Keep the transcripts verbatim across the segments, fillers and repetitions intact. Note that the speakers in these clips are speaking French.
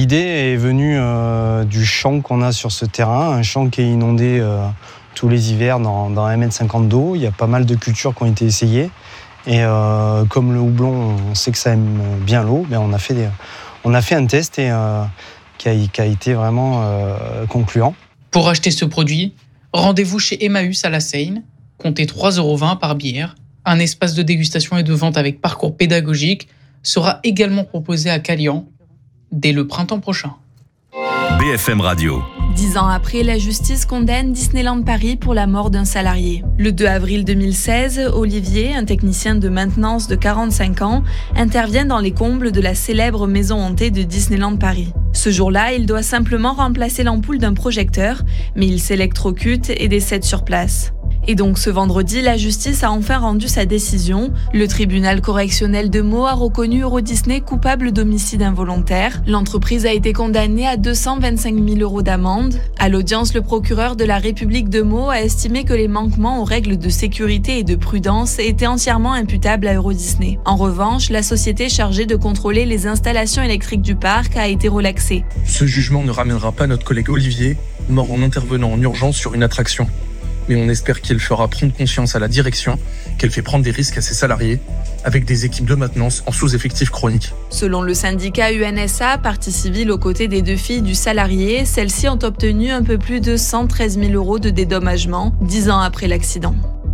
l'idée est venue euh, du champ qu'on a sur ce terrain, un champ qui est inondé euh, tous les hivers dans, dans un mètre cinquante d'eau. Il y a pas mal de cultures qui ont été essayées. Et euh, comme le houblon, on sait que ça aime bien l'eau, ben on, a fait des, on a fait un test et, euh, qui, a, qui a été vraiment euh, concluant. Pour acheter ce produit, rendez-vous chez Emmaüs à La Seyne, comptez trois euros vingt par bière. Un espace de dégustation et de vente avec parcours pédagogique sera également proposé à Calian dès le printemps prochain. B F M Radio. Dix ans après, la justice condamne Disneyland Paris pour la mort d'un salarié. Le deux avril deux mille seize, Olivier, un technicien de maintenance de quarante-cinq ans, intervient dans les combles de la célèbre maison hantée de Disneyland Paris. Ce jour-là, il doit simplement remplacer l'ampoule d'un projecteur, mais il s'électrocute et décède sur place. Et donc ce vendredi, la justice a enfin rendu sa décision. Le tribunal correctionnel de Meaux a reconnu Euro Disney coupable d'homicide involontaire. L'entreprise a été condamnée à deux cent vingt-cinq mille euros d'amende. À l'audience, le procureur de la République de Meaux a estimé que les manquements aux règles de sécurité et de prudence étaient entièrement imputables à Euro Disney. En revanche, la société chargée de contrôler les installations électriques du parc a été relaxée. Ce jugement ne ramènera pas notre collègue Olivier, mort en intervenant en urgence sur une attraction. Mais on espère qu'il fera prendre conscience à la direction qu'elle fait prendre des risques à ses salariés avec des équipes de maintenance en sous-effectif chronique. Selon le syndicat U N S A, partie civile aux côtés des deux filles du salarié, celles-ci ont obtenu un peu plus de cent treize mille euros de dédommagement, dix ans après l'accident.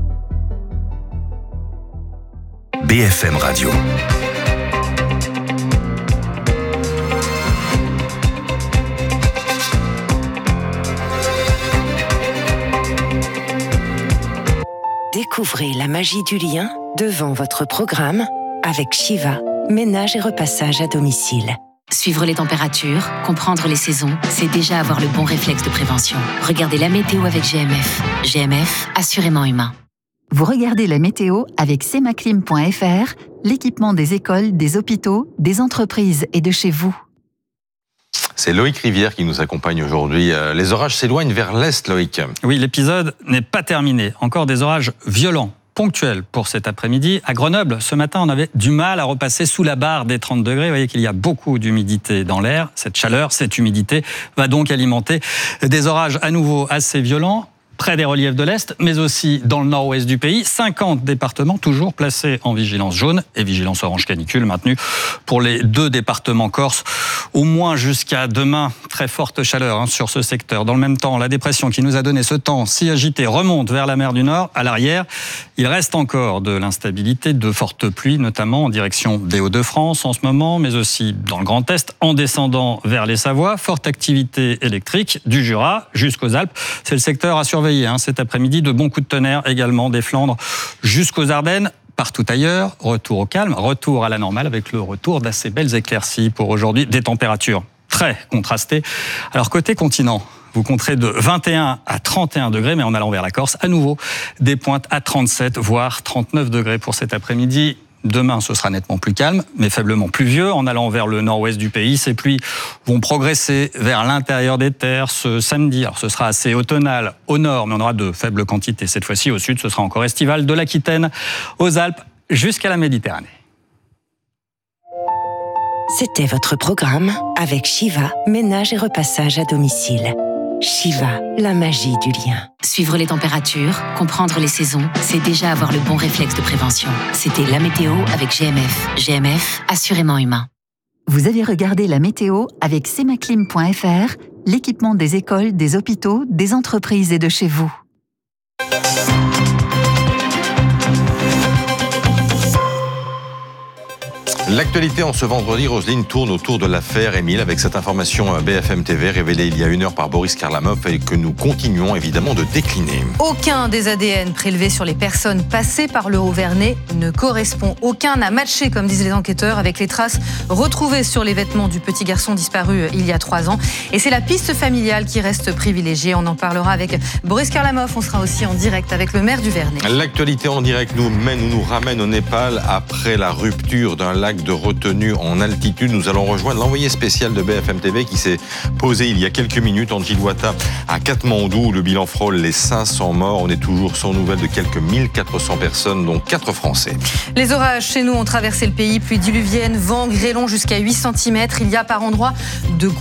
B F M Radio. Découvrez la magie du lien devant votre programme avec Shiva, ménage et repassage à domicile. Suivre les températures, comprendre les saisons, c'est déjà avoir le bon réflexe de prévention. Regardez la météo avec G M F. G M F, assurément humain. Vous regardez la météo avec semaclim point f r, l'équipement des écoles, des hôpitaux, des entreprises et de chez vous. C'est Loïc Rivière qui nous accompagne aujourd'hui. Les orages s'éloignent vers l'est, Loïc. Oui, l'épisode n'est pas terminé. Encore des orages violents, ponctuels pour cet après-midi. À Grenoble, ce matin, on avait du mal à repasser sous la barre des trente degrés. Vous voyez qu'il y a beaucoup d'humidité dans l'air. Cette chaleur, cette humidité va donc alimenter des orages à nouveau assez violents près des reliefs de l'Est, mais aussi dans le nord-ouest du pays. cinquante départements toujours placés en vigilance jaune et vigilance orange canicule maintenue pour les deux départements corses, au moins jusqu'à demain. Très forte chaleur hein, sur ce secteur. Dans le même temps, la dépression qui nous a donné ce temps si agité remonte vers la mer du Nord. À l'arrière, il reste encore de l'instabilité, de fortes pluies, notamment en direction des Hauts-de-France en ce moment, mais aussi dans le Grand Est, en descendant vers les Savoies. Forte activité électrique du Jura jusqu'aux Alpes. C'est le secteur à surveiller hein, cet après-midi. De bons coups de tonnerre également des Flandres jusqu'aux Ardennes. Partout ailleurs, retour au calme, retour à la normale avec le retour d'assez belles éclaircies pour aujourd'hui. Des températures très contrastées. Alors côté continent, vous compterez de vingt et un à trente et un degrés, mais en allant vers la Corse, à nouveau des pointes à trente-sept, voire trente-neuf degrés pour cet après-midi. Demain, ce sera nettement plus calme, mais faiblement pluvieux. En allant vers le nord-ouest du pays, ces pluies vont progresser vers l'intérieur des terres ce samedi. Alors, ce sera assez automnal au nord, mais on aura de faibles quantités. Cette fois-ci, au sud, ce sera encore estival, de l'Aquitaine aux Alpes jusqu'à la Méditerranée. C'était votre programme avec Shiva, ménage et repassage à domicile. Shiva, la magie du lien. Suivre les températures, comprendre les saisons, c'est déjà avoir le bon réflexe de prévention. C'était la météo avec G M F. G M F, assurément humain. Vous avez regardé la météo avec semaclim point f r, l'équipement des écoles, des hôpitaux, des entreprises et de chez vous. L'actualité en ce vendredi, Roselyne, tourne autour de l'affaire Émile avec cette information B F M T V révélée il y a une heure par Boris Karlamov et que nous continuons évidemment de décliner. Aucun des A D N prélevés sur les personnes passées par le Haut-Vernay ne correspond. Aucun n'a matché, comme disent les enquêteurs, avec les traces retrouvées sur les vêtements du petit garçon disparu il y a trois ans. Et c'est la piste familiale qui reste privilégiée. On en parlera avec Boris Karlamov. On sera aussi en direct avec le maire du Vernay. L'actualité en direct nous mène ou nous ramène au Népal après la rupture d'un lac de retenue en altitude. Nous allons rejoindre l'envoyé spécial de B F M T V qui s'est posé il y a quelques minutes en Djilwata à Katmandou où le bilan frôle les cinq cents morts. On est toujours sans nouvelles de quelques mille quatre cents personnes, dont quatre Français. Les orages chez nous ont traversé le pays, pluie diluvienne, vent, grêlon jusqu'à huit centimètres. Il y a par endroits de